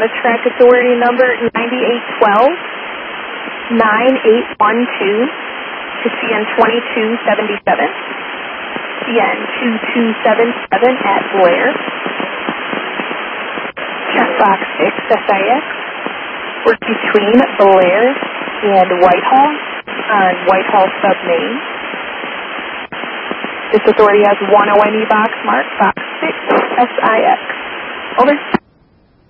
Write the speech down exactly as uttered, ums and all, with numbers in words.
out of track authority number ninety-eight twelve, nine eight one two to C N twenty-two seventy-seven, C N two two seven seven at Blair. Checkbox six, S I X, work between Blair and Whitehall on Whitehall Sub-Main. This authority has one O N E box marked, box six, S I X. Over.